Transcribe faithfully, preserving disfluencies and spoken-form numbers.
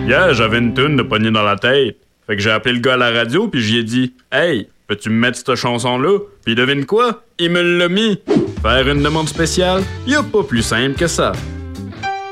Hier, j'avais une toune de poignée dans la tête. Fait que j'ai appelé le gars à la radio puis j'y ai dit « Hey, peux-tu me mettre cette chanson-là? » Puis devine quoi? Il me l'a mis. Faire une demande spéciale? Y a pas plus simple que ça.